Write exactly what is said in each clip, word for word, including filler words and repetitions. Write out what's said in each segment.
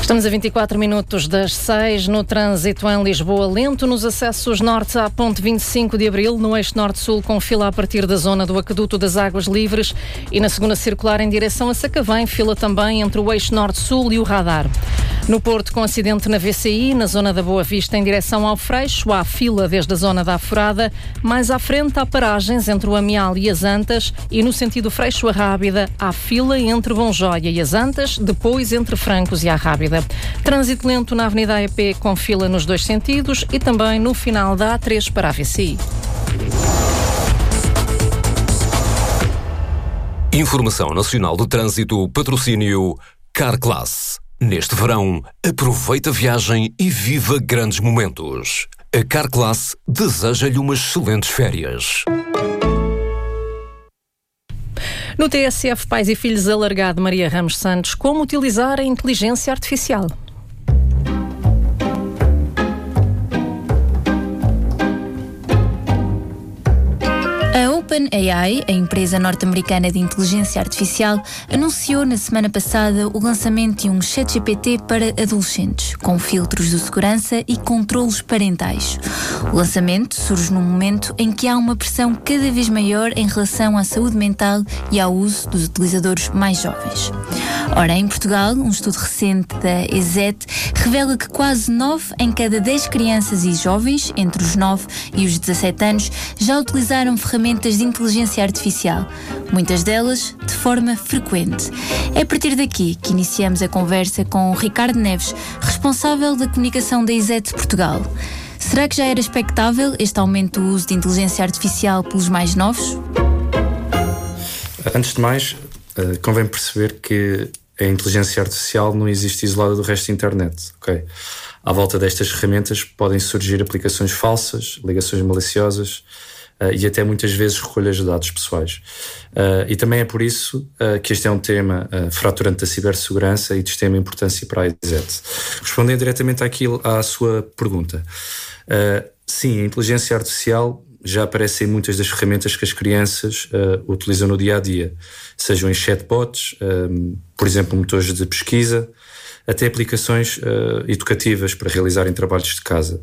Estamos a vinte e quatro minutos das seis. No trânsito em Lisboa, lento nos acessos norte à ponte vinte e cinco de abril, no eixo norte-sul, com fila a partir da zona do aqueduto das Águas Livres, e na segunda circular em direção a Sacavém, fila também entre o eixo norte-sul e o radar. No Porto, com acidente na V C I, na zona da Boa Vista em direção ao Freixo, há fila desde a zona da Aforada. Mais à frente há paragens entre o Amial e as Antas, e no sentido Freixo a Rábida há fila entre Bonjóia e as Antas, depois entre Francos e a Rábida. Trânsito lento na Avenida A E P, com fila nos dois sentidos, e também no final da A três para a V C I. Informação Nacional do Trânsito, patrocínio Carclass. Neste verão, aproveita a viagem e viva grandes momentos. A Carclass deseja-lhe umas excelentes férias. No T S F Pais e Filhos Alargado Maria Ramos Santos, como utilizar a inteligência artificial? A OpenAI, a empresa norte-americana de inteligência artificial, anunciou na semana passada o lançamento de um ChatGPT para adolescentes, com filtros de segurança e controlos parentais. O lançamento surge num momento em que há uma pressão cada vez maior em relação à saúde mental e ao uso dos utilizadores mais jovens. Ora, em Portugal, um estudo recente da E S E T revela que quase nove em cada dez crianças e jovens, entre os nove e os dezassete anos, já utilizaram ferramentas de inteligência artificial, muitas delas de forma frequente. É a partir daqui que iniciamos a conversa com o Ricardo Neves, responsável da comunicação da E S E T Portugal. Será que já era expectável este aumento do uso de inteligência artificial pelos mais novos? Antes de mais, convém perceber que a inteligência artificial não existe isolada do resto da internet, ok? À volta destas ferramentas podem surgir aplicações falsas, ligações maliciosas, Uh, e até muitas vezes recolhas de dados pessoais. Uh, e também é por isso uh, que este é um tema uh, fraturante da cibersegurança e de extrema importância para a E S E T. Respondendo diretamente àquilo, à sua pergunta, uh, sim, a inteligência artificial já aparece em muitas das ferramentas que as crianças uh, utilizam no dia-a-dia, sejam em chatbots, um, por exemplo, motores de pesquisa, até aplicações uh, educativas para realizarem trabalhos de casa.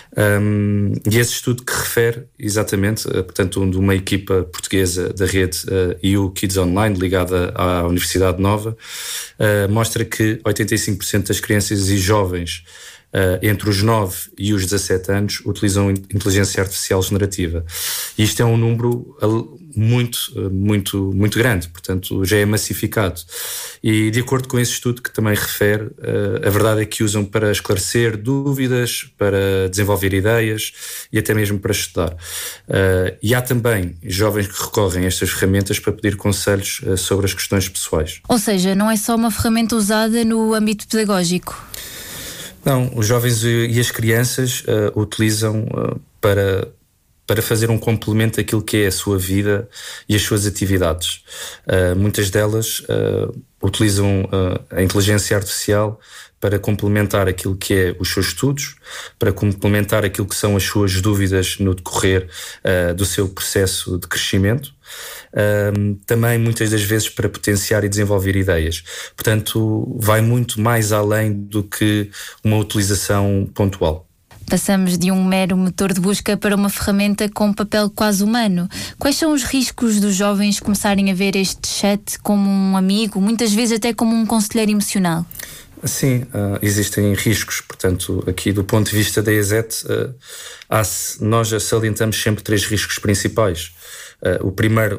Um, e esse estudo que refere exatamente, uh, portanto, de uma equipa portuguesa da rede uh, E U Kids Online, ligada à Universidade Nova, uh, mostra que oitenta e cinco por cento das crianças e jovens Uh, entre os nove e os dezassete anos utilizam inteligência artificial generativa. E isto é um número muito, muito, muito grande, portanto já é massificado. E de acordo com esse estudo que também refere, uh, a verdade é que usam para esclarecer dúvidas, para desenvolver ideias e até mesmo para estudar. Uh, e há também jovens que recorrem a estas ferramentas para pedir conselhos uh, sobre as questões pessoais. Ou seja, não é só uma ferramenta usada no âmbito pedagógico? Não, os jovens e as crianças uh, utilizam uh, para, para fazer um complemento daquilo que é a sua vida e as suas atividades. Uh, muitas delas uh, utilizam uh, a inteligência artificial para complementar aquilo que é os seus estudos, para complementar aquilo que são as suas dúvidas no decorrer uh, do seu processo de crescimento. Um, também muitas das vezes para potenciar e desenvolver ideias. Portanto, vai muito mais além do que uma utilização pontual. Passamos de um mero motor de busca para uma ferramenta com um papel quase humano. Quais são os riscos dos jovens começarem a ver este chat como um amigo, muitas vezes até como um conselheiro emocional? Sim, uh, existem riscos. Portanto, aqui do ponto de vista da E S E T, uh, há, nós já salientamos sempre três riscos principais. Uh, o primeiro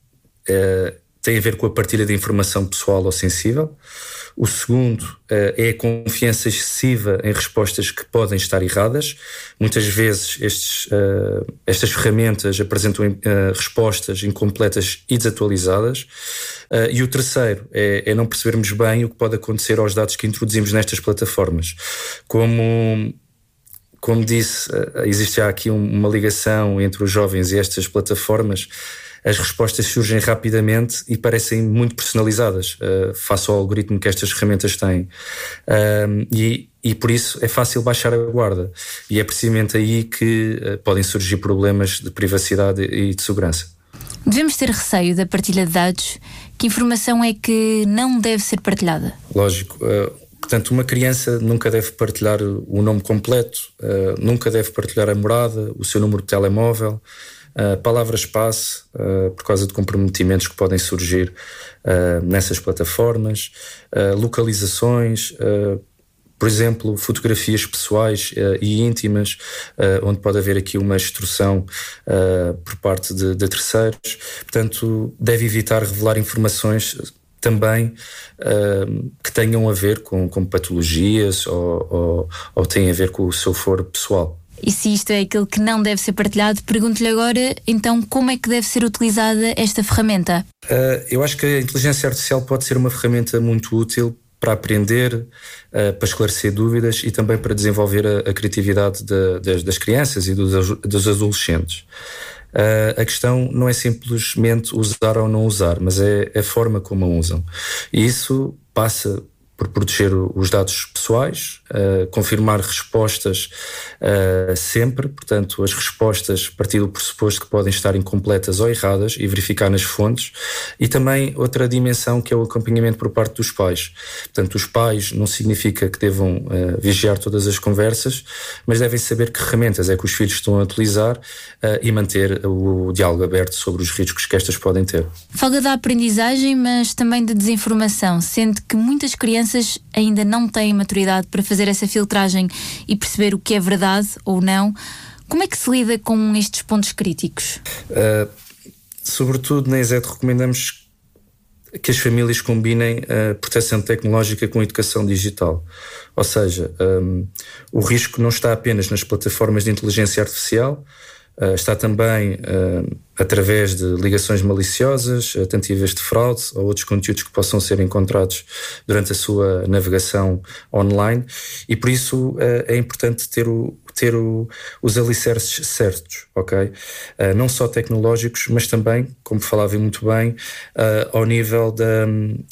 uh, tem a ver com a partilha de informação pessoal ou sensível. O segundo uh, é a confiança excessiva em respostas que podem estar erradas. Muitas vezes estes, uh, estas ferramentas apresentam uh, respostas incompletas e desatualizadas. Uh, e o terceiro é, é não percebermos bem o que pode acontecer aos dados que introduzimos nestas plataformas. Como... Como disse, existe já aqui uma ligação entre os jovens e estas plataformas. As respostas surgem rapidamente e parecem muito personalizadas uh, face ao algoritmo que estas ferramentas têm. Uh, e, e por isso é fácil baixar a guarda. E é precisamente aí que uh, podem surgir problemas de privacidade e de segurança. Devemos ter receio da partilha de dados? Que informação é que não deve ser partilhada? Lógico. Uh, Portanto, uma criança nunca deve partilhar o nome completo, uh, nunca deve partilhar a morada, o seu número de telemóvel, uh, palavras-passe, uh, por causa de comprometimentos que podem surgir uh, nessas plataformas, uh, localizações, uh, por exemplo, fotografias pessoais uh, e íntimas, uh, onde pode haver aqui uma extorsão uh, por parte de, de terceiros. Portanto, deve evitar revelar informações também uh, que tenham a ver com, com patologias ou, ou, ou têm a ver com o seu foro pessoal. E se isto é aquilo que não deve ser partilhado, pergunto-lhe agora, então, como é que deve ser utilizada esta ferramenta? Uh, eu acho que a inteligência artificial pode ser uma ferramenta muito útil para aprender, uh, para esclarecer dúvidas e também para desenvolver a, a criatividade de, das, das crianças e dos, dos adolescentes. Uh, a questão não é simplesmente usar ou não usar, mas é a forma como a usam. E isso passa por proteger os dados pessoais, uh, confirmar respostas uh, sempre, portanto, as respostas a partir do pressuposto que podem estar incompletas ou erradas e verificar nas fontes, e também outra dimensão que é o acompanhamento por parte dos pais. Portanto, os pais não significa que devam uh, vigiar todas as conversas, mas devem saber que ferramentas é que os filhos estão a utilizar uh, e manter o diálogo aberto sobre os riscos que estas podem ter. Fala da aprendizagem, mas também da desinformação, sendo que muitas crianças ainda não têm maturidade para fazer essa filtragem e perceber o que é verdade ou não. Como é que se lida com estes pontos críticos? Uh, sobretudo na E S E T recomendamos que as famílias combinem a proteção tecnológica com a educação digital. Ou seja, um, o risco não está apenas nas plataformas de inteligência artificial, Uh, está também uh, através de ligações maliciosas, tentativas de fraude ou outros conteúdos que possam ser encontrados durante a sua navegação online, e por isso uh, é importante ter, o, ter o, os alicerces certos, ok? Uh, não só tecnológicos, mas também, como falava muito bem, uh, ao nível da,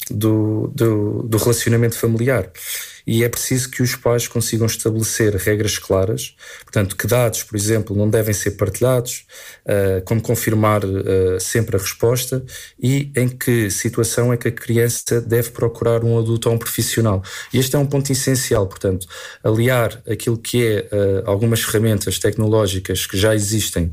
do, do, do relacionamento familiar. E é preciso que os pais consigam estabelecer regras claras, portanto, que dados, por exemplo, não devem ser partilhados, uh, como confirmar uh, sempre a resposta e em que situação é que a criança deve procurar um adulto ou um profissional. E este é um ponto essencial, portanto, aliar aquilo que é uh, algumas ferramentas tecnológicas que já existem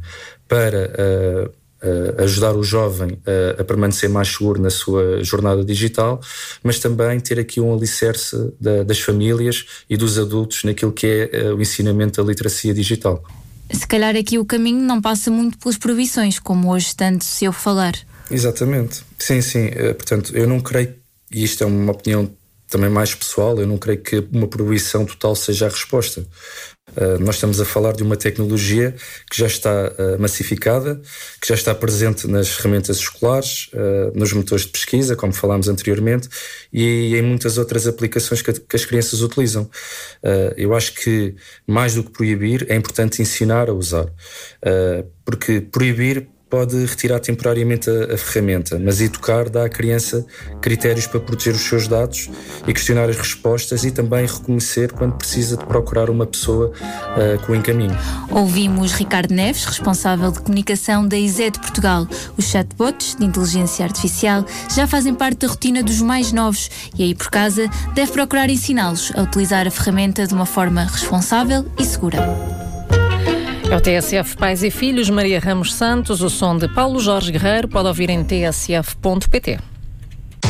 para uh, Uh, ajudar o jovem uh, a permanecer mais seguro na sua jornada digital, mas também ter aqui um alicerce da, das famílias e dos adultos naquilo que é uh, o ensinamento da literacia digital. Se calhar aqui o caminho não passa muito pelas proibições, como hoje tanto se eu falar. Exatamente, sim, sim, uh, portanto, eu não creio, e isto é uma opinião também mais pessoal, eu não creio que uma proibição total seja a resposta. Uh, nós estamos a falar de uma tecnologia que já está uh, massificada, que já está presente nas ferramentas escolares, uh, nos motores de pesquisa, como falámos anteriormente, e em muitas outras aplicações que, que as crianças utilizam. Uh, eu acho que, mais do que proibir, é importante ensinar a usar. Uh, porque proibir pode retirar temporariamente a, a ferramenta, mas educar dá à criança critérios para proteger os seus dados e questionar as respostas e também reconhecer quando precisa de procurar uma pessoa uh, que o encaminhe. Ouvimos Ricardo Neves, responsável de comunicação da E S E T Portugal. Os chatbots de inteligência artificial já fazem parte da rotina dos mais novos e aí por casa deve procurar ensiná-los a utilizar a ferramenta de uma forma responsável e segura. É o T S F Pais e Filhos, Maria Ramos Santos, o som de Paulo Jorge Guerreiro, pode ouvir em t s f ponto p t.